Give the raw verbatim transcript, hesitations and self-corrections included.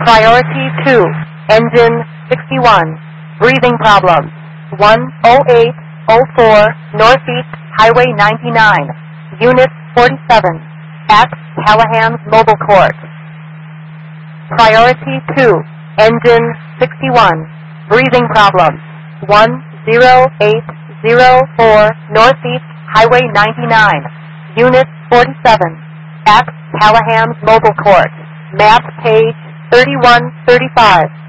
Priority two, engine sixty-one, breathing problems, one oh eight oh four Northeast Highway ninety-nine, Unit forty-seven, at Callahan's Mobile Court. Priority two, engine sixty-one, breathing problems, one oh eight oh four Northeast Highway ninety-nine, Unit forty-seven, at Callahan's Mobile Court. Map page thirty-one thirty-five.